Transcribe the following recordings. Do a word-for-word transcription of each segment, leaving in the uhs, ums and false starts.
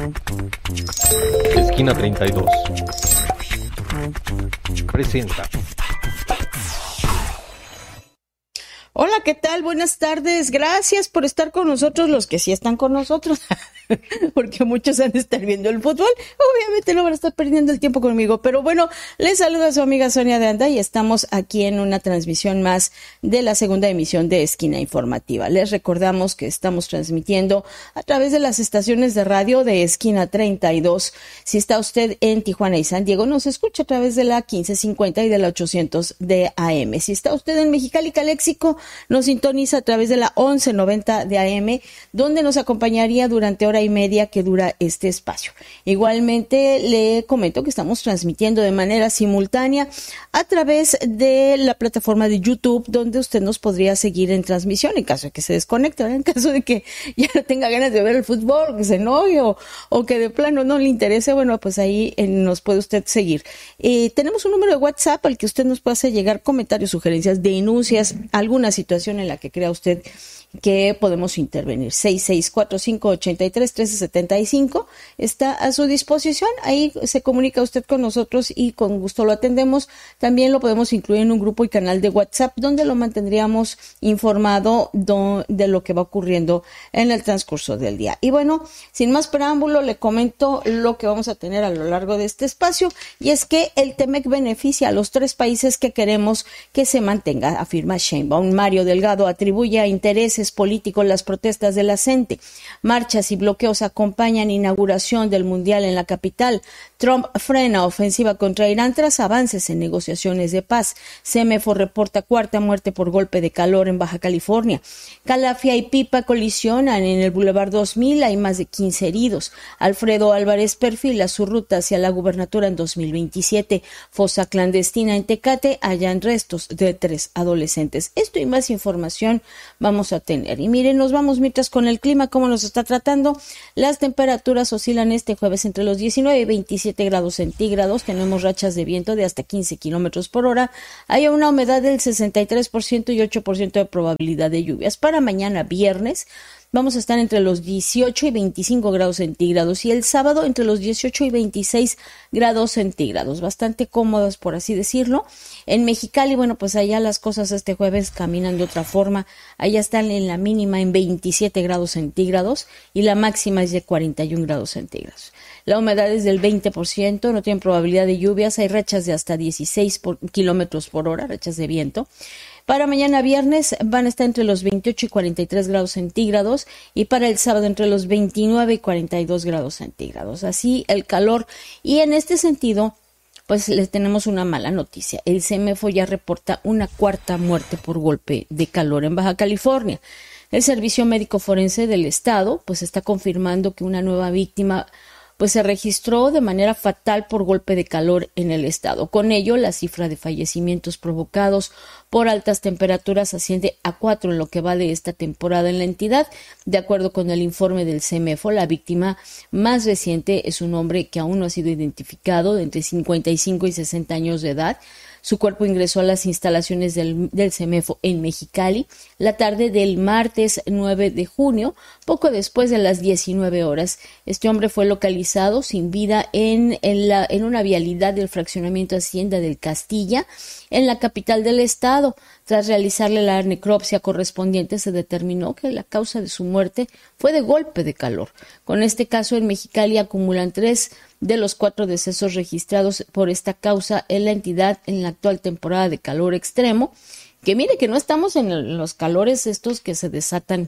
Esquina treinta y dos presenta. Hola, ¿qué tal? Buenas tardes. Gracias por estar con nosotros, los que sí están con nosotros, porque muchos han de estar viendo el fútbol. Obviamente no van a estar perdiendo el tiempo conmigo, pero bueno, les saluda su amiga Sonia de Anda y estamos aquí en una transmisión más de la segunda emisión de Esquina Informativa. Les recordamos que estamos transmitiendo a través de las estaciones de radio de Esquina treinta y dos. Si está usted en Tijuana y San Diego, nos escucha a través de la quince cincuenta y de la ochocientos de A M. Si está usted en Mexicali, Caléxico, nos sintoniza a través de la once noventa de A M, donde nos acompañaría durante hora y media que dura este espacio. Igualmente le comento que estamos transmitiendo de manera simultánea a través de la plataforma de YouTube, donde usted nos podría seguir en transmisión en caso de que se desconecte, ¿verdad? En caso de que ya no tenga ganas de ver el fútbol, que se enoje o, o que de plano no le interese, bueno, pues ahí eh, nos puede usted seguir. Eh, tenemos un número de WhatsApp al que usted nos puede hacer llegar comentarios, sugerencias, denuncias, algunas situación en la que crea usted que podemos intervenir. seis seis cuatro cinco ocho tres uno tres siete cinco está a su disposición. Ahí se comunica usted con nosotros y con gusto lo atendemos. También lo podemos incluir en un grupo y canal de WhatsApp donde lo mantendríamos informado do, de lo que va ocurriendo en el transcurso del día. Y bueno, sin más preámbulo, le comento lo que vamos a tener a lo largo de este espacio, y es que el TEMEC beneficia a los tres países que queremos que se mantenga, afirma Sheinbaum. Mario Delgado atribuye a intereses políticos las protestas de la gente. Marchas y bloqueos acompañan inauguración del Mundial en la capital. Trump frena ofensiva contra Irán tras avances en negociaciones de paz. Semefo reporta cuarta muerte por golpe de calor en Baja California. Calafia y Pipa colisionan en el Boulevard dos mil. Hay más de quince heridos. Alfredo Álvarez perfila su ruta hacia la gubernatura en dos mil veintisiete. Fosa clandestina en Tecate, hallan restos de tres adolescentes. Esto y más información vamos a tener. Y miren, nos vamos mientras con el clima, cómo nos está tratando. Las temperaturas oscilan este jueves entre los diecinueve y veintisiete grados centígrados. Tenemos rachas de viento de hasta quince kilómetros por hora. Hay una humedad del sesenta y tres por ciento y ocho por ciento de probabilidad de lluvias. Para mañana viernes vamos a estar entre los dieciocho y veinticinco grados centígrados y el sábado entre los dieciocho y veintiséis grados centígrados, bastante cómodos por así decirlo. En Mexicali, bueno, pues allá las cosas este jueves caminan de otra forma. Allá están en la mínima en veintisiete grados centígrados y la máxima es de cuarenta y un grados centígrados. La humedad es del veinte por ciento, no tienen probabilidad de lluvias, hay rachas de hasta dieciséis por, kilómetros por hora, rachas de viento. Para mañana viernes van a estar entre los veintiocho y cuarenta y tres grados centígrados y para el sábado entre los veintinueve y cuarenta y dos grados centígrados. Así el calor, y en este sentido pues les tenemos una mala noticia. El Semefo ya reporta una cuarta muerte por golpe de calor en Baja California. El Servicio Médico Forense del Estado pues está confirmando que una nueva víctima pues se registró de manera fatal por golpe de calor en el estado. Con ello, la cifra de fallecimientos provocados por altas temperaturas asciende a cuatro en lo que va de esta temporada en la entidad. De acuerdo con el informe del Semefo, la víctima más reciente es un hombre que aún no ha sido identificado, de entre cincuenta y cinco y sesenta años de edad. Su cuerpo ingresó a las instalaciones del, del Semefo en Mexicali la tarde del martes nueve de junio, poco después de las diecinueve horas. Este hombre fue localizado sin vida en, en, la, en una vialidad del fraccionamiento Hacienda del Castilla, en la capital del estado. Tras realizarle la necropsia correspondiente, se determinó que la causa de su muerte fue de golpe de calor. Con este caso, en Mexicali acumulan tres de los cuatro decesos registrados por esta causa en la entidad en la actual temporada de calor extremo, que mire que no estamos en los calores estos que se desatan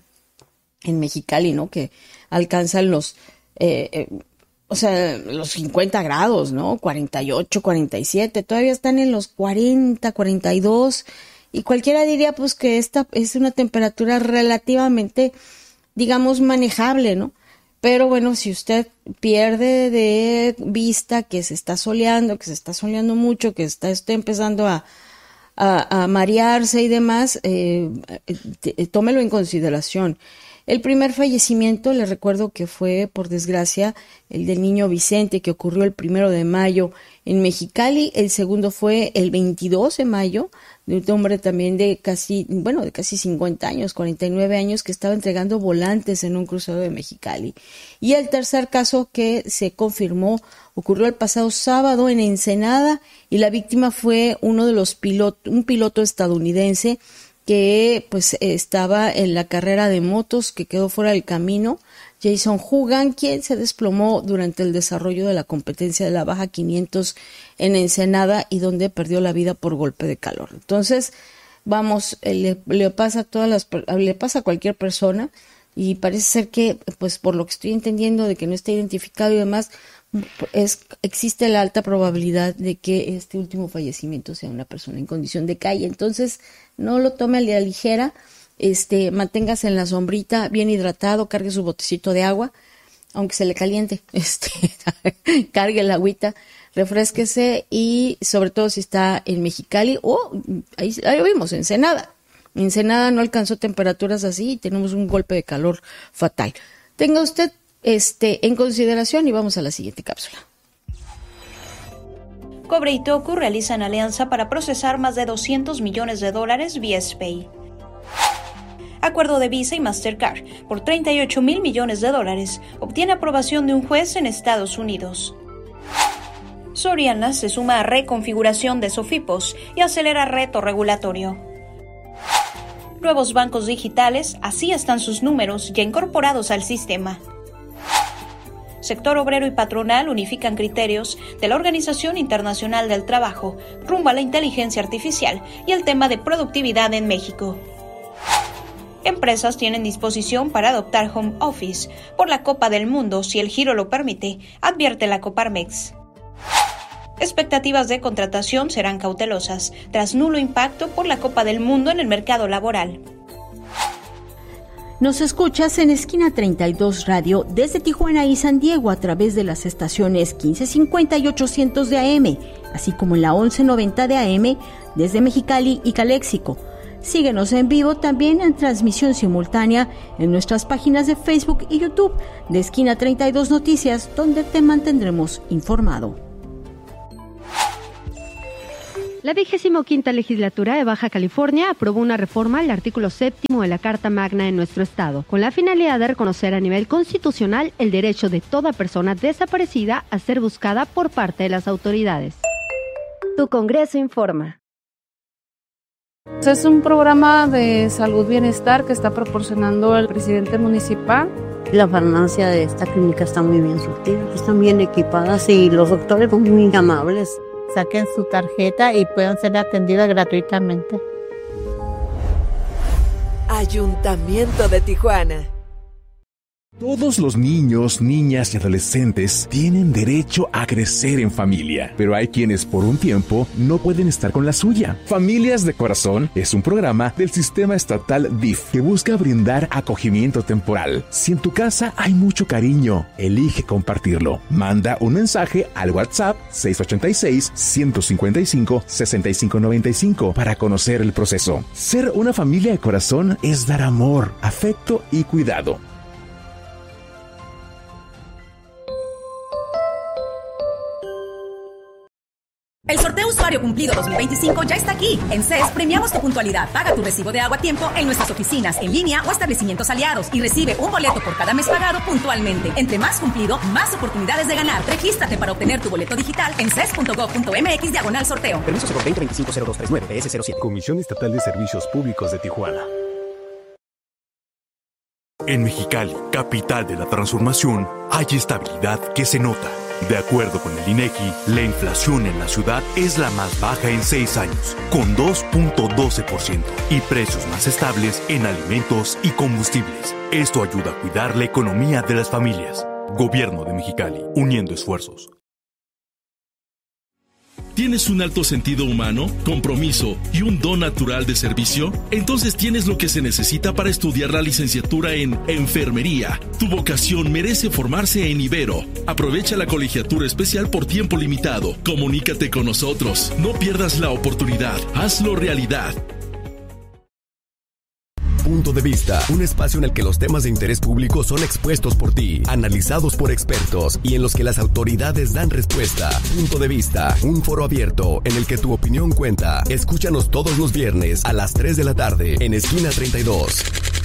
en Mexicali, ¿no? Que alcanzan los, eh, eh, o sea, los cincuenta grados, ¿no? cuarenta y ocho, cuarenta y siete, todavía están en los cuarenta, cuarenta y dos, y cualquiera diría pues que esta es una temperatura relativamente, digamos, manejable, ¿no? Pero bueno, si usted pierde de vista que se está soleando, que se está soleando mucho, que está, está empezando a, a, a marearse y demás, eh, tómelo en consideración. El primer fallecimiento, les recuerdo que fue, por desgracia, el del niño Vicente, que ocurrió el primero de mayo en Mexicali. El segundo fue el veintidós de mayo, de un hombre también de casi, bueno, de casi cincuenta años, cuarenta y nueve años, que estaba entregando volantes en un crucero de Mexicali. Y el tercer caso que se confirmó ocurrió el pasado sábado en Ensenada, y la víctima fue uno de los pilotos, un piloto estadounidense que pues estaba en la carrera de motos, que quedó fuera del camino, Jason Hugan, quien se desplomó durante el desarrollo de la competencia de la Baja quinientos en Ensenada y donde perdió la vida por golpe de calor. Entonces, vamos, le, le pasa a todas las, le pasa a cualquier persona, y parece ser que, pues por lo que estoy entendiendo de que no está identificado y demás, es, existe la alta probabilidad de que este último fallecimiento sea una persona en condición de calle. Entonces, no lo tome a la ligera, este, manténgase en la sombrita, bien hidratado, cargue su botecito de agua, aunque se le caliente, este, cargue la agüita, refrésquese, y sobre todo si está en Mexicali o oh, ahí, ahí lo vimos, Ensenada. Ensenada no alcanzó temperaturas así y tenemos un golpe de calor fatal. Tenga usted este en consideración y vamos a la siguiente cápsula. Cobre y Toku realizan alianza para procesar más de doscientos millones de dólares vía SPAY. Acuerdo de Visa y Mastercard por treinta y ocho mil millones de dólares obtiene aprobación de un juez en Estados Unidos. Soriana se suma a reconfiguración de Sofipos y acelera reto regulatorio. Nuevos bancos digitales, así están sus números ya incorporados al sistema. Sector obrero y patronal unifican criterios de la Organización Internacional del Trabajo rumbo a la inteligencia artificial y el tema de productividad en México. Empresas tienen disposición para adoptar home office por la Copa del Mundo si el giro lo permite, advierte la Coparmex. Expectativas de contratación serán cautelosas tras nulo impacto por la Copa del Mundo en el mercado laboral. Nos escuchas en Esquina treinta y dos Radio desde Tijuana y San Diego a través de las estaciones quince cincuenta y ochocientos de A M, así como en la once noventa de A M desde Mexicali y Caléxico. Síguenos en vivo también en transmisión simultánea en nuestras páginas de Facebook y YouTube de Esquina treinta y dos Noticias, donde te mantendremos informado. La vigésimo quinta legislatura de Baja California aprobó una reforma al artículo séptimo de la Carta Magna en nuestro estado, con la finalidad de reconocer a nivel constitucional el derecho de toda persona desaparecida a ser buscada por parte de las autoridades. Tu Congreso informa. Es un programa de salud bienestar que está proporcionando el presidente municipal. La farmacia de esta clínica está muy bien surtida, están bien equipadas y los doctores son muy amables. Saquen su tarjeta y puedan ser atendidas gratuitamente. Ayuntamiento de Tijuana. Todos los niños, niñas y adolescentes tienen derecho a crecer en familia, pero hay quienes por un tiempo no pueden estar con la suya. Familias de Corazón es un programa del sistema estatal D I F que busca brindar acogimiento temporal. Si en tu casa hay mucho cariño, elige compartirlo. Manda un mensaje al WhatsApp seis ocho seis, uno cinco cinco, seis cinco nueve cinco para conocer el proceso. Ser una familia de corazón es dar amor, afecto y cuidado. El sorteo Usuario Cumplido dos mil veinticinco ya está aquí. En C E S premiamos tu puntualidad. Paga tu recibo de agua a tiempo en nuestras oficinas, en línea o establecimientos aliados y recibe un boleto por cada mes pagado puntualmente. Entre más cumplido, más oportunidades de ganar. Regístrate para obtener tu boleto digital en ces punto gov punto mx diagonal sorteo. Permiso cero veinte veinticinco cero dos treinta y nueve B S cero siete. Comisión Estatal de Servicios Públicos de Tijuana. En Mexicali, capital de la transformación, hay estabilidad que se nota. De acuerdo con el INEGI, la inflación en la ciudad es la más baja en seis años, con dos punto doce por ciento, y precios más estables en alimentos y combustibles. Esto ayuda a cuidar la economía de las familias. Gobierno de Mexicali, uniendo esfuerzos. ¿Tienes un alto sentido humano, compromiso y un don natural de servicio? Entonces tienes lo que se necesita para estudiar la licenciatura en Enfermería. Tu vocación merece formarse en Ibero. Aprovecha la colegiatura especial por tiempo limitado. Comunícate con nosotros. No pierdas la oportunidad. Hazlo realidad. Punto de Vista, un espacio en el que los temas de interés público son expuestos por ti, analizados por expertos y en los que las autoridades dan respuesta. Punto de Vista, un foro abierto en el que tu opinión cuenta. Escúchanos todos los viernes a las tres de la tarde en Esquina treinta y dos.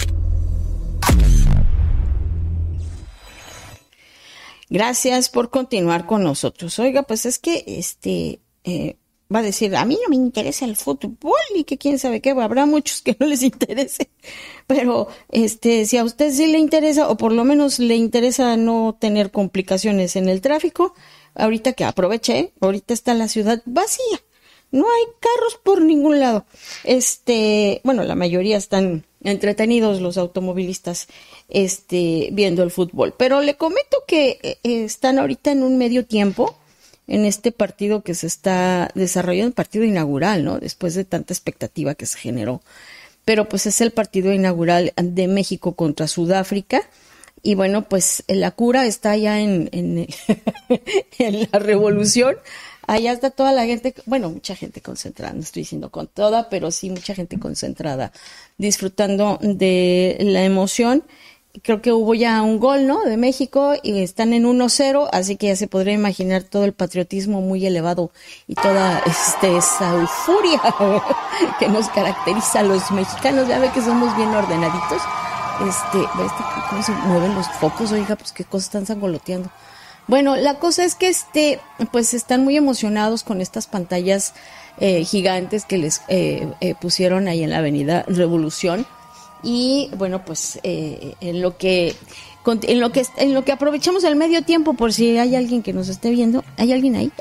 Gracias por continuar con nosotros. Oiga, pues es que este eh, va a decir, a mí no me interesa el fútbol y que quién sabe qué, habrá muchos que no les interese, pero este si a usted sí le interesa, o por lo menos le interesa no tener complicaciones en el tráfico, ahorita que aproveche, ahorita está la ciudad vacía, no hay carros por ningún lado. Este, bueno, la mayoría están entretenidos los automovilistas este viendo el fútbol, pero le comento que eh, están ahorita en un medio tiempo en este partido que se está desarrollando, el partido inaugural, ¿no? Después de tanta expectativa que se generó, pero pues es el partido inaugural de México contra Sudáfrica. Y bueno, pues la cura está ya en, en, en la Revolución. Allá está toda la gente, bueno, mucha gente concentrada, no estoy diciendo con toda, pero sí mucha gente concentrada, disfrutando de la emoción. Creo que hubo ya un gol, ¿no?, de México, y están en uno cero, así que ya se podría imaginar todo el patriotismo muy elevado y toda este, esa euforia que nos caracteriza a los mexicanos. Ya ve que somos bien ordenaditos. Este, este, ¿cómo se mueven los focos? Oiga, pues qué cosas están sangoloteando. Bueno, la cosa es que este, pues están muy emocionados con estas pantallas eh, gigantes que les eh, eh, pusieron ahí en la Avenida Revolución. Y bueno, pues eh, en lo que en lo que en lo que aprovechamos el medio tiempo, por si hay alguien que nos esté viendo, ¿hay alguien ahí?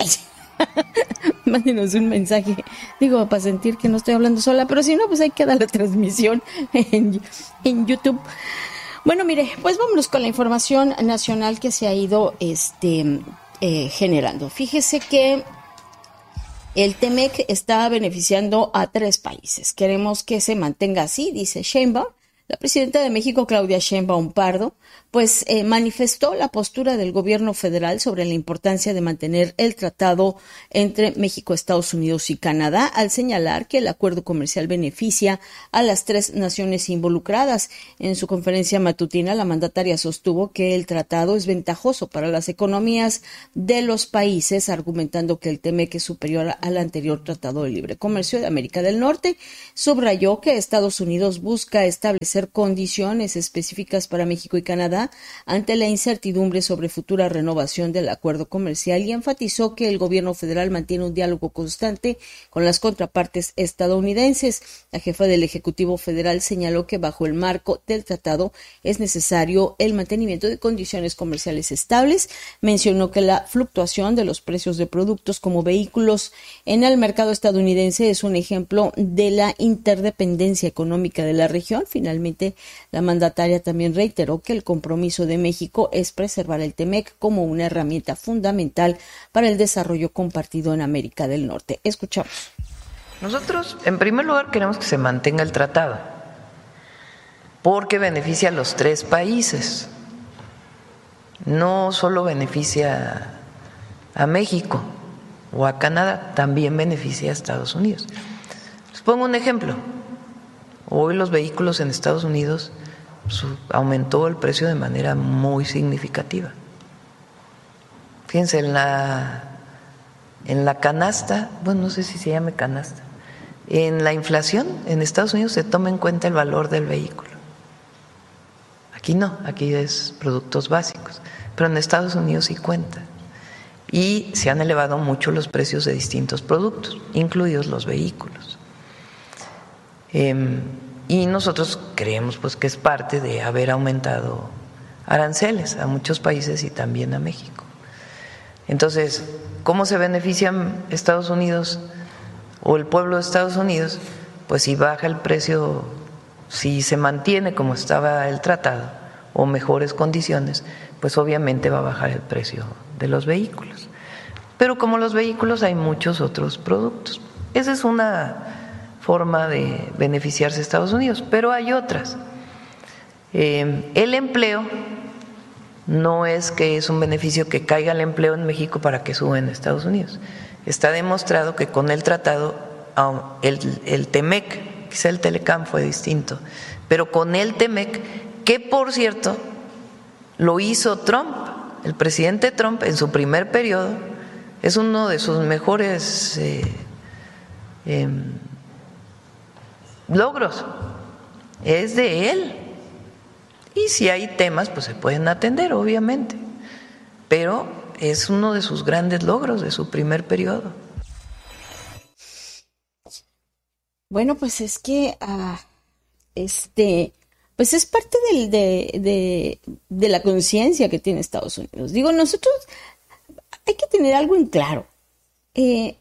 Mándenos un mensaje, digo, para sentir que no estoy hablando sola, pero si no, pues ahí queda la transmisión en, en YouTube. Bueno, mire, pues vámonos con la información nacional que se ha ido este eh, generando. Fíjese que el T-M E C está beneficiando a tres países. Queremos que se mantenga así, dice Sheinbaum. La presidenta de México, Claudia Sheinbaum Pardo, pues eh, manifestó la postura del gobierno federal sobre la importancia de mantener el tratado entre México, Estados Unidos y Canadá, al señalar que el acuerdo comercial beneficia a las tres naciones involucradas. En su conferencia matutina, la mandataria sostuvo que el tratado es ventajoso para las economías de los países, argumentando que el T M E C es superior al anterior Tratado de Libre Comercio de América del Norte. Subrayó que Estados Unidos busca establecer condiciones específicas para México y Canadá ante la incertidumbre sobre futura renovación del acuerdo comercial, y enfatizó que el gobierno federal mantiene un diálogo constante con las contrapartes estadounidenses. La jefa del Ejecutivo Federal señaló que bajo el marco del tratado es necesario el mantenimiento de condiciones comerciales estables. Mencionó que la fluctuación de los precios de productos como vehículos en el mercado estadounidense es un ejemplo de la interdependencia económica de la región. Finalmente, la mandataria también reiteró que el compromiso de México es preservar el T M E C como una herramienta fundamental para el desarrollo compartido en América del Norte. Escuchamos. Nosotros, en primer lugar, queremos que se mantenga el tratado, porque beneficia a los tres países. No solo beneficia a México o a Canadá, también beneficia a Estados Unidos. Les pongo un ejemplo. Hoy los vehículos en Estados Unidos su, aumentó el precio de manera muy significativa. Fíjense, en la, en la canasta, bueno, no sé si se llame canasta, en la inflación en Estados Unidos se toma en cuenta el valor del vehículo. Aquí no, aquí es productos básicos, pero en Estados Unidos sí cuenta. Y se han elevado mucho los precios de distintos productos, incluidos los vehículos. Eh, y nosotros creemos pues que es parte de haber aumentado aranceles a muchos países y también a México. Entonces, ¿cómo se benefician Estados Unidos o el pueblo de Estados Unidos? Pues si baja el precio, si se mantiene como estaba el tratado o mejores condiciones, pues obviamente va a bajar el precio de los vehículos. Pero como los vehículos hay muchos otros productos. Esa es una forma de beneficiarse a Estados Unidos, pero hay otras. Eh, el empleo no es que es un beneficio que caiga el empleo en México para que suba en Estados Unidos. Está demostrado que con el tratado el, el T M E C quizá el Telecam fue distinto, pero con el Temec, que por cierto lo hizo Trump, el presidente Trump en su primer periodo, es uno de sus mejores eh, eh, logros, es de él. Y si hay temas, pues se pueden atender, obviamente, pero es uno de sus grandes logros de su primer periodo. Bueno, pues es que uh, este, pues es parte del, de, de, de la conciencia que tiene Estados Unidos. Digo, nosotros hay que tener algo en claro. Eh,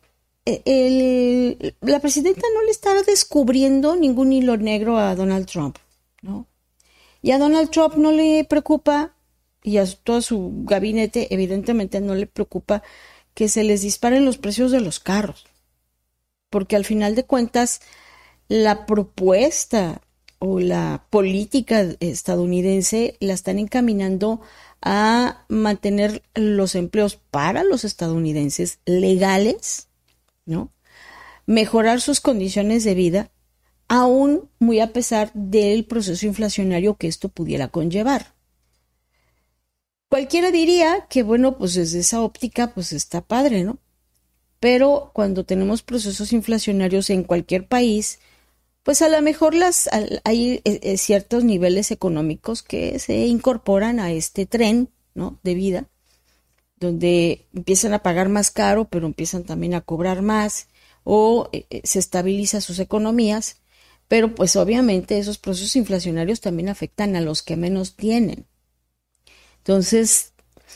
el, la presidenta no le está descubriendo ningún hilo negro a Donald Trump, ¿no? Y a Donald Trump no le preocupa, y a todo su gabinete evidentemente no le preocupa que se les disparen los precios de los carros. Porque al final de cuentas, la propuesta o la política estadounidense la están encaminando a mantener los empleos para los estadounidenses legales, ¿no? Mejorar sus condiciones de vida, aún muy a pesar del proceso inflacionario que esto pudiera conllevar. Cualquiera diría que, bueno, pues desde esa óptica, pues está padre, ¿no? Pero cuando tenemos procesos inflacionarios en cualquier país, pues a lo mejor las, hay ciertos niveles económicos que se incorporan a este tren, ¿no?, de vida, donde empiezan a pagar más caro, pero empiezan también a cobrar más, o se estabilizan sus economías, pero pues obviamente esos procesos inflacionarios también afectan a los que menos tienen. Entonces,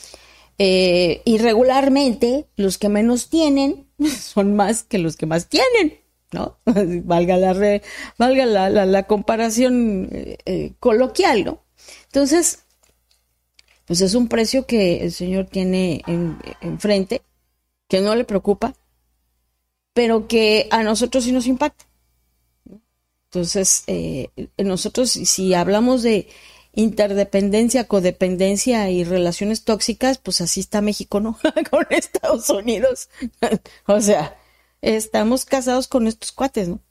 eh, irregularmente, los que menos tienen son más que los que más tienen, ¿no? Valga la, re, valga la, la, la comparación eh, coloquial, ¿no? Entonces, pues es un precio que el señor tiene en, enfrente, que no le preocupa, pero que a nosotros sí nos impacta. Entonces, eh, nosotros si hablamos de interdependencia, codependencia y relaciones tóxicas, pues así está México, ¿no? Con Estados Unidos. O sea, estamos casados con estos cuates, ¿no?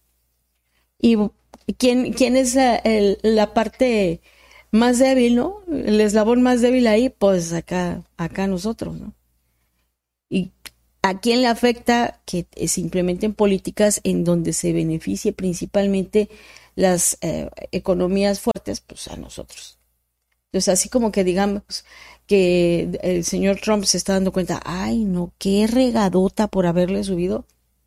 Y quién, quién es la, el, la parte más débil, ¿no? El eslabón más débil ahí, pues acá, acá nosotros, ¿no? Y ¿a quién le afecta que se implementen políticas en donde se beneficie principalmente las eh, economías fuertes? Pues a nosotros. Entonces, así como que digamos que el señor Trump se está dando cuenta, ay, no, qué regadota por haberle subido.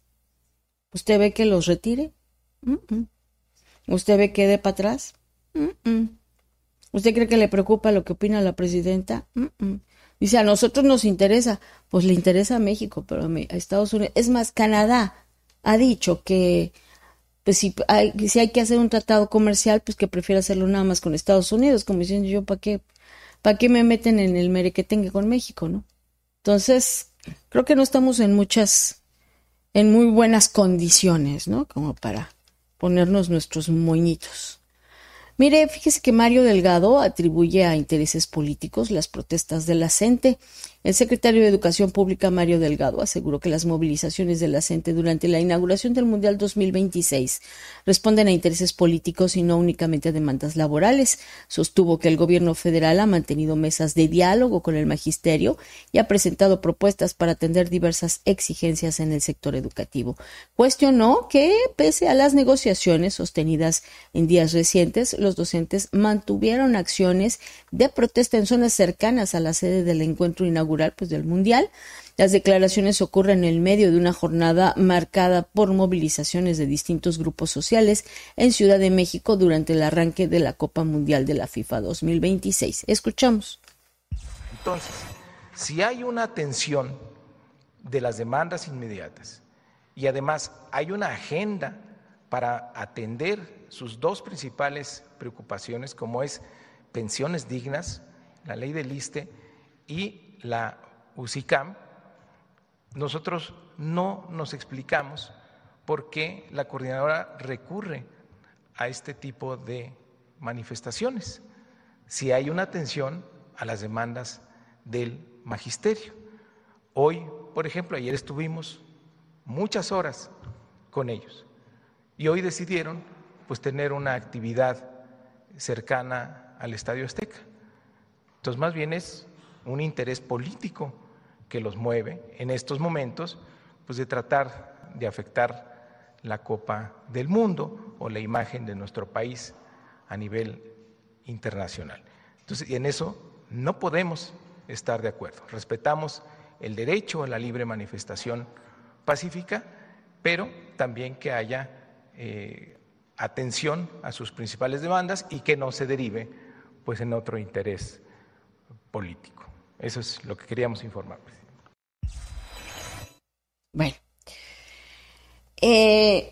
¿Usted ve que los retire? Uh-uh. ¿Usted ve que dé para atrás? Uh-uh. ¿Usted cree que le preocupa lo que opina la presidenta? Uh-uh. Dice, a nosotros nos interesa, pues le interesa a México, pero a Estados Unidos. Es más, Canadá ha dicho que pues si hay, si hay que hacer un tratado comercial, pues que prefiere hacerlo nada más con Estados Unidos, como diciendo yo, ¿para qué, para qué me meten en el merequetengue con México, no? Entonces, creo que no estamos en muchas, en muy buenas condiciones, ¿no? Como para ponernos nuestros moñitos. Mire, fíjese que Mario Delgado atribuye a intereses políticos las protestas de la CENTE. El secretario de Educación Pública, Mario Delgado, aseguró que las movilizaciones de la CENTE durante la inauguración del Mundial dos mil veintiséis responden a intereses políticos y no únicamente a demandas laborales. Sostuvo que el gobierno federal ha mantenido mesas de diálogo con el magisterio y ha presentado propuestas para atender diversas exigencias en el sector educativo. Cuestionó que, pese a las negociaciones sostenidas en días recientes, los docentes mantuvieron acciones de protesta en zonas cercanas a la sede del encuentro inaugural pues del Mundial. Las declaraciones ocurren en el medio de una jornada marcada por movilizaciones de distintos grupos sociales en Ciudad de México durante el arranque de la Copa Mundial de la FIFA dos mil veintiséis. Escuchamos. Entonces, si hay una atención de las demandas inmediatas y además hay una agenda para atender sus dos principales preocupaciones, como es pensiones dignas, la ley del ISSSTE y la UCICAM, nosotros no nos explicamos por qué la coordinadora recurre a este tipo de manifestaciones, si hay una atención a las demandas del magisterio. Hoy, por ejemplo, ayer estuvimos muchas horas con ellos y hoy decidieron pues tener una actividad cercana al Estadio Azteca. Entonces, más bien es un interés político que los mueve en estos momentos, pues de tratar de afectar la Copa del Mundo o la imagen de nuestro país a nivel internacional. Entonces, y en eso no podemos estar de acuerdo. Respetamos el derecho a la libre manifestación pacífica, pero también que haya eh, atención a sus principales demandas y que no se derive pues en otro interés político. Eso es lo que queríamos informar. Bueno, eh,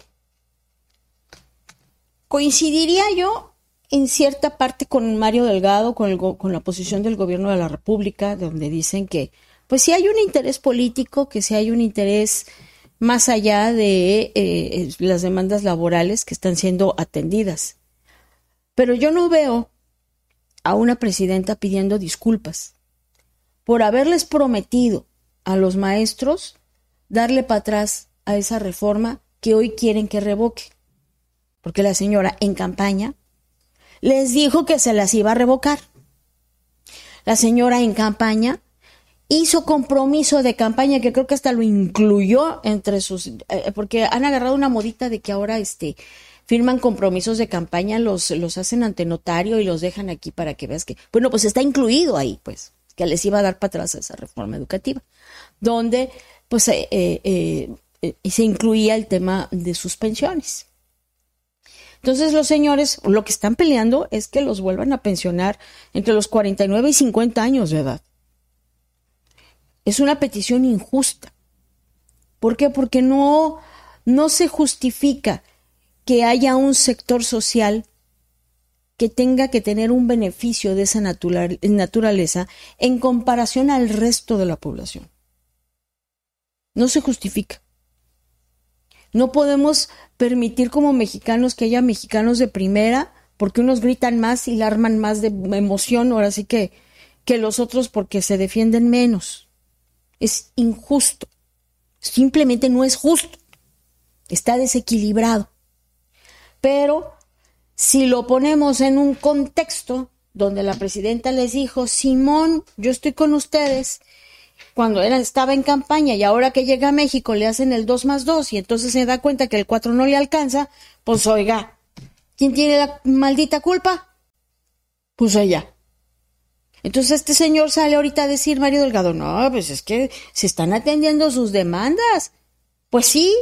coincidiría yo en cierta parte con Mario Delgado, con, el, con la posición del gobierno de la República, donde dicen que pues si hay un interés político, que si hay un interés más allá de eh, las demandas laborales que están siendo atendidas. Pero yo no veo a una presidenta pidiendo disculpas por haberles prometido a los maestros darle para atrás a esa reforma que hoy quieren que revoque. Porque la señora en campaña les dijo que se las iba a revocar. La señora en campaña hizo compromiso de campaña que creo que hasta lo incluyó entre sus... Eh, porque han agarrado una modita de que ahora este firman compromisos de campaña, los, los hacen ante notario y los dejan aquí para que veas que... Bueno, pues está incluido ahí, pues, que les iba a dar para atrás esa reforma educativa, donde pues eh, eh, eh, se incluía el tema de suspensiones. Entonces los señores lo que están peleando es que los vuelvan a pensionar entre los cuarenta y nueve y cincuenta años de edad. Es una petición injusta. ¿Por qué? Porque no, no se justifica que haya un sector social que tenga que tener un beneficio de esa natural, naturaleza en comparación al resto de la población. No se justifica. No podemos permitir como mexicanos que haya mexicanos de primera porque unos gritan más y la arman más de emoción, ahora sí que, que los otros porque se defienden menos. Es injusto. Simplemente no es justo. Está desequilibrado. Pero si lo ponemos en un contexto donde la presidenta les dijo, Simón, yo estoy con ustedes, cuando era, estaba en campaña y ahora que llega a México le hacen el dos más dos y entonces se da cuenta que el cuatro no le alcanza, pues oiga, ¿quién tiene la maldita culpa? Pues ella. Entonces este señor sale ahorita a decir, Mario Delgado, no, pues es que se están atendiendo sus demandas. Pues sí,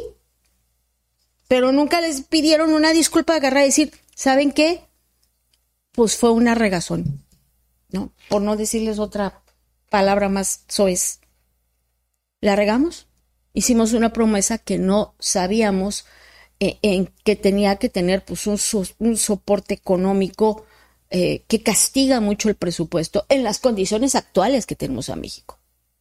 pero nunca les pidieron una disculpa, agarrar y decir, ¿saben qué? Pues fue una regazón, ¿no? Por no decirles otra palabra más soez. ¿La regamos? Hicimos una promesa que no sabíamos eh, en que tenía que tener pues un, un soporte económico eh, que castiga mucho el presupuesto en las condiciones actuales que tenemos a México.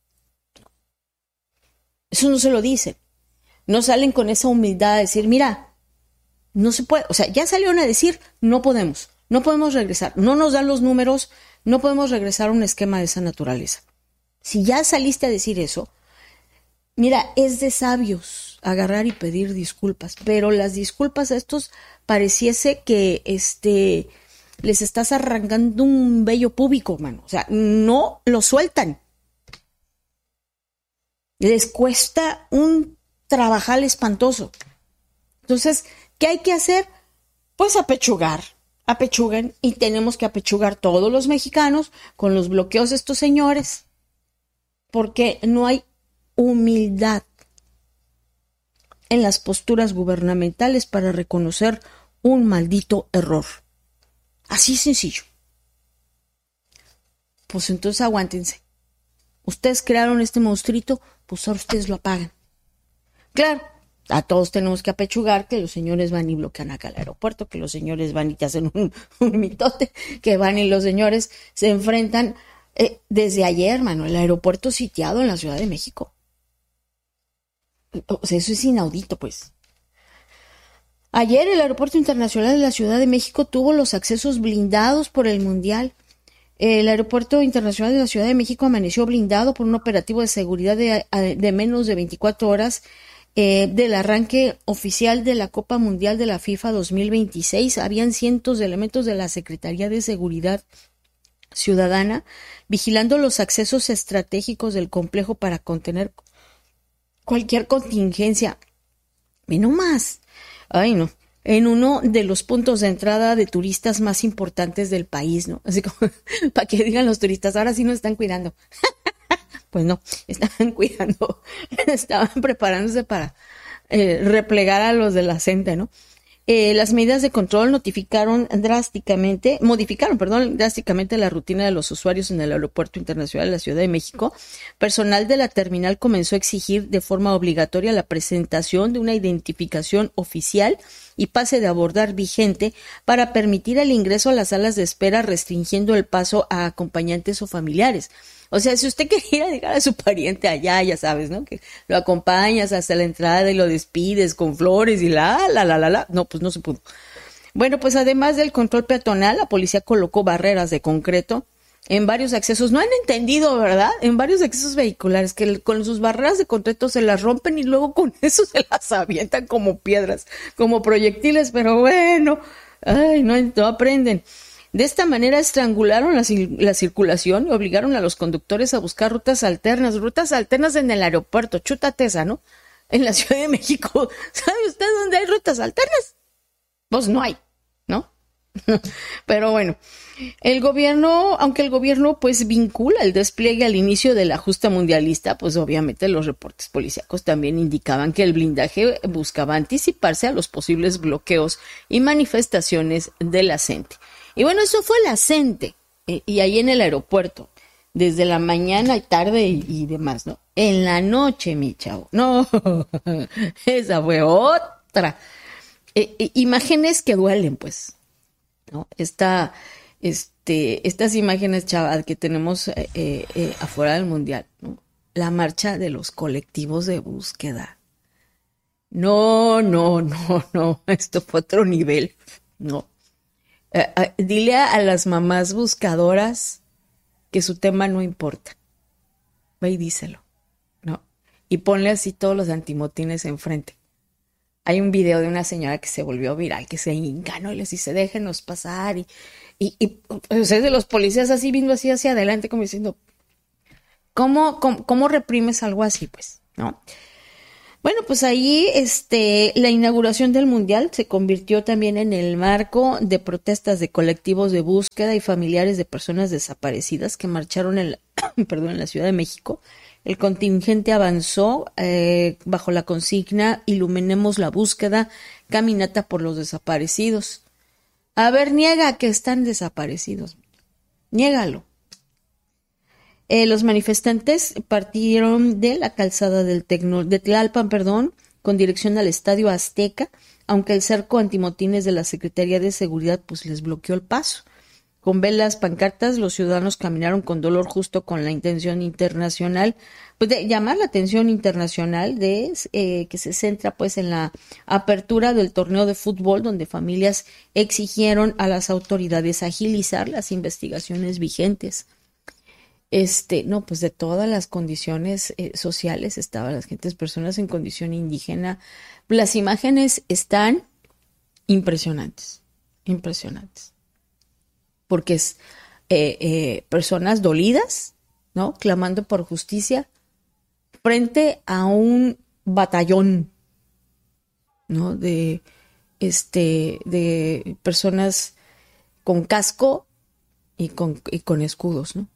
Eso no se lo dicen. No salen con esa humildad a decir, mira, no se puede, o sea, ya salieron a decir, no podemos, no podemos regresar, no nos dan los números, no podemos regresar a un esquema de esa naturaleza. Si ya saliste a decir eso, mira, es de sabios agarrar y pedir disculpas, pero las disculpas a estos pareciese que este les estás arrancando un vello púbico, mano. O sea, no lo sueltan. Les cuesta un trabajar espantoso. Entonces, ¿qué hay que hacer? Pues apechugar. Apechuguen y tenemos que apechugar todos los mexicanos con los bloqueos de estos señores. Porque no hay humildad en las posturas gubernamentales para reconocer un maldito error. Así sencillo. Pues entonces aguántense. Ustedes crearon este monstruito, pues ahora ustedes lo apagan. Claro, a todos tenemos que apechugar que los señores van y bloquean acá el aeropuerto, que los señores van y te hacen un, un mitote, que van y los señores se enfrentan eh, desde ayer, hermano, el aeropuerto sitiado en la Ciudad de México. O sea, eso es inaudito, pues. Ayer el Aeropuerto Internacional de la Ciudad de México tuvo los accesos blindados por el Mundial. El Aeropuerto Internacional de la Ciudad de México amaneció blindado por un operativo de seguridad de, de menos de veinticuatro horas eh, del arranque oficial de la Copa Mundial de la FIFA dos mil veintiséis. Habían cientos de elementos de la Secretaría de Seguridad Ciudadana vigilando los accesos estratégicos del complejo para contener cualquier contingencia. Y no más. Ay, no. En uno de los puntos de entrada de turistas más importantes del país, ¿no? Así como para que digan los turistas, ahora sí nos están cuidando. Pues no, estaban cuidando, estaban preparándose para eh, replegar a los de la gente, ¿no? Eh, las medidas de control notificaron drásticamente, modificaron, perdón, drásticamente la rutina de los usuarios en el Aeropuerto Internacional de la Ciudad de México. Personal de la terminal comenzó a exigir de forma obligatoria la presentación de una identificación oficial y pase de abordar vigente para permitir el ingreso a las salas de espera, restringiendo el paso a acompañantes o familiares. O sea, si usted quería dejar a su pariente allá, ya sabes, ¿no? Que lo acompañas hasta la entrada y lo despides con flores y la, la, la, la, la. No, pues no se pudo. Bueno, pues además del control peatonal, la policía colocó barreras de concreto en varios accesos. No han entendido, ¿verdad? En varios accesos vehiculares, que con sus barreras de concreto se las rompen y luego con eso se las avientan como piedras, como proyectiles, pero bueno, ay, no, no aprenden. De esta manera estrangularon la, la circulación y obligaron a los conductores a buscar rutas alternas, rutas alternas en el aeropuerto, chútate esa, ¿no? En la Ciudad de México, ¿sabe usted dónde hay rutas alternas? Pues no hay, ¿no? Pero bueno, el gobierno, aunque el gobierno pues vincula el despliegue al inicio de la justa mundialista, pues obviamente los reportes policíacos también indicaban que el blindaje buscaba anticiparse a los posibles bloqueos y manifestaciones de la gente. Y bueno, eso fue la gente, eh, y ahí en el aeropuerto, desde la mañana y tarde y, y demás, ¿no? En la noche, mi chavo, no, esa fue otra. Eh, eh, imágenes que duelen, pues, ¿no? Esta, este, estas imágenes, chaval, que tenemos eh, eh, afuera del Mundial, ¿no? La marcha de los colectivos de búsqueda. No, no, no, no, esto fue otro nivel, ¿no? Uh, uh, dile a, a las mamás buscadoras que su tema no importa. Ve y díselo, ¿no? Y ponle así todos los antimotines enfrente. Hay un video de una señora que se volvió viral, que se hinca, ¿no? Y les dice, déjenos pasar. Y, y, y o sea, de los policías así viendo así hacia adelante, como diciendo, ¿cómo, cómo, cómo reprimes algo así, pues, ¿no? Bueno, pues ahí este, la inauguración del Mundial se convirtió también en el marco de protestas de colectivos de búsqueda y familiares de personas desaparecidas que marcharon en la, perdón, en la Ciudad de México. El contingente avanzó eh, bajo la consigna Iluminemos la búsqueda, caminata por los desaparecidos. A ver, niega que están desaparecidos. Niégalo. Eh, los manifestantes partieron de la calzada del Tecno, de Tlalpan, perdón, con dirección al Estadio Azteca, aunque el cerco antimotines de la Secretaría de Seguridad pues les bloqueó el paso. Con velas, pancartas, los ciudadanos caminaron con dolor justo con la intención internacional, pues de llamar la atención internacional de eh, que se centra pues en la apertura del torneo de fútbol, donde familias exigieron a las autoridades agilizar las investigaciones vigentes. Este, no, pues de todas las condiciones eh, sociales estaban las gentes, personas en condición indígena. Las imágenes están impresionantes, impresionantes. Porque es eh, eh, personas dolidas, ¿no? Clamando por justicia frente a un batallón, ¿no? De, este, de personas con casco y con, y con escudos, ¿no?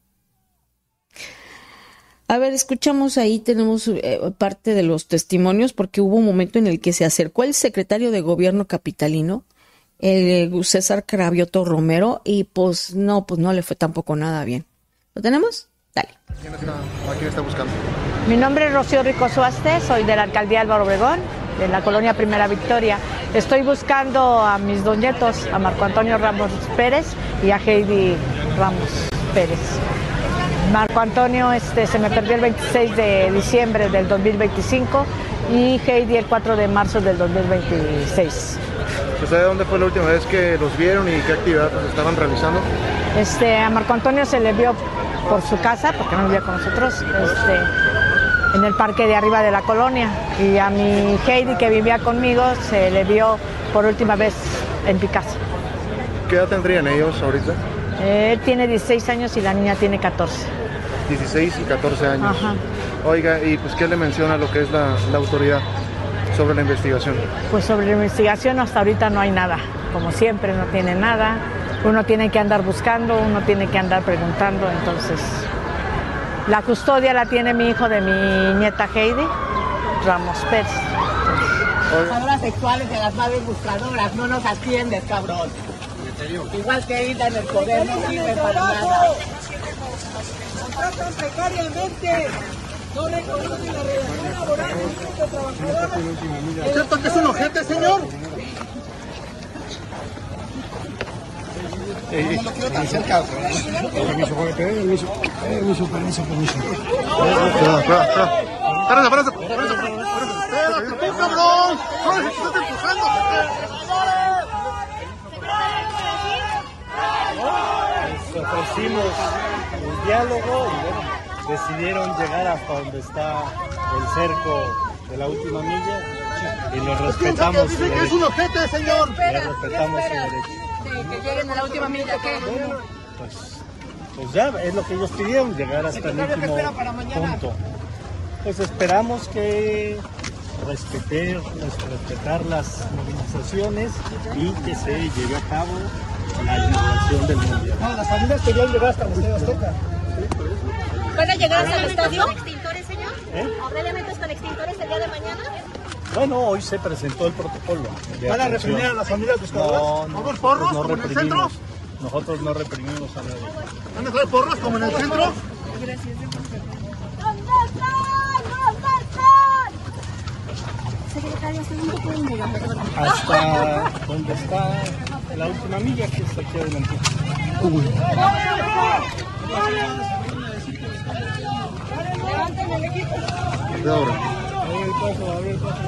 A ver, escuchamos ahí, tenemos eh, parte de los testimonios, porque hubo un momento en el que se acercó el secretario de gobierno capitalino, el César Cravioto Romero, y pues no, pues no le fue tampoco nada bien. ¿Lo tenemos? Dale. ¿Quién está, ¿A quién está buscando? Mi nombre es Rocío Rico Suaste, soy de la alcaldía Álvaro Obregón, de la colonia Primera Victoria. Estoy buscando a mis dos nietos, a Marco Antonio Ramos Pérez y a Heidi Ramos Pérez. Marco Antonio este, se me perdió el veintiséis de diciembre del dos mil veinticinco y Heidi el cuatro de marzo del dos mil veintiséis. ¿Se sabe dónde fue la última vez que los vieron y qué actividad pues, estaban realizando? Este, a Marco Antonio se le vio por su casa, porque no vivía con nosotros. Este, en el parque de arriba de la colonia. Y a mi Heidi, que vivía conmigo, se le vio por última vez en Picasso. ¿Qué edad tendrían ellos ahorita? Él tiene dieciséis años y la niña tiene catorce. dieciséis y catorce años. Ajá. Oiga, ¿y pues qué le menciona lo que es la, la autoridad sobre la investigación? Pues sobre la investigación hasta ahorita no hay nada. Como siempre, no tiene nada. Uno tiene que andar buscando, uno tiene que andar preguntando, entonces... La custodia la tiene mi hijo de mi nieta Heidi, Ramos Pérez. Buscadoras sexuales de las madres buscadoras, no nos atiendes, cabrón. Igual que Hilda en el poder, no sirve para nada. Contratan precariamente, no reconocen la relación laboral de trabajadores. ¿Es cierto que es un ojete, señor? Eh, no lo quiero tan cerca. Permiso, permiso, permiso, permiso, permiso. Espera, espera, espera. Espera, espera, espera. ¡Tú, cabrón! ¡No les estás empujando! Les ofrecimos un diálogo y bueno, decidieron llegar hasta donde está el cerco de la última milla y les respetamos su derecho. ¡Es un ojete, señor! Les respetamos su derecho. Que lleguen a la última milla, ¿qué? Pues, pues ya es lo que ellos pidieron, llegar hasta el último punto. Pues esperamos que respetar, respetar las movilizaciones y que se lleve a cabo la inauguración del mundial. No, las familias querían llegar hasta el Estadio Azteca. ¿Van a llegar hasta el estadio? ¿Con extintores, señor? ¿Eh? ¿Habrá elementos con extintores el día de mañana? Bueno, hoy se presentó el protocolo. ¿Van a reprimir a las familias buscadoras? No, no, ¿Vamos porros no como en el centro? Nosotros no reprimimos a nadie. ¿Van a traer porros como en el centro? Gracias. Hasta donde está la última milla, que está aquí adelante. Levanten el equipo. Abre el paso, abre el paso.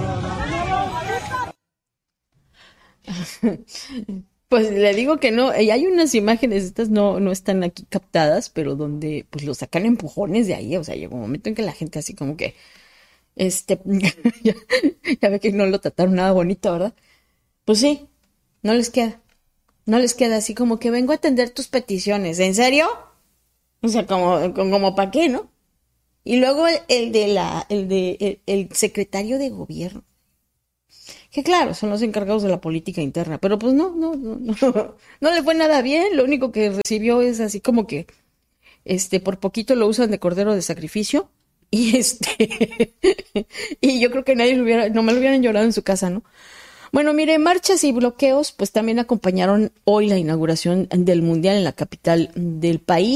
Pues le digo que no, y hay unas imágenes, estas no, no están aquí captadas, pero donde pues lo sacan empujones de ahí, o sea, llegó un momento en que la gente así como que, este, ya, ya ve que no lo trataron nada bonito, ¿verdad? Pues sí, no les queda, no les queda, así como que vengo a atender tus peticiones, ¿en serio? O sea, como, como para qué, ¿no? Y luego el, el de la, el de, el, el secretario de gobierno. Que claro, son los encargados de la política interna, pero pues no, no, no, no, no le fue nada bien, lo único que recibió es así como que, este, por poquito lo usan de cordero de sacrificio, y este, y yo creo que nadie lo hubiera, no me lo hubieran llorado en su casa, ¿no? Bueno, mire, marchas y bloqueos, pues también acompañaron hoy la inauguración del Mundial en la capital del país.